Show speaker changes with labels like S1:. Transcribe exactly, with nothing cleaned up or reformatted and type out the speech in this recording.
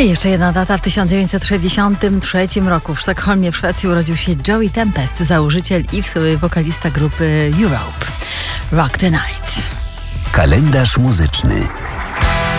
S1: I jeszcze jedna data. W tysiąc dziewięćset sześćdziesiątym trzecim roku w Sztokholmie w Szwecji urodził się Joey Tempest, założyciel i wokalista grupy Europe. Rock the Night.
S2: Kalendarz muzyczny.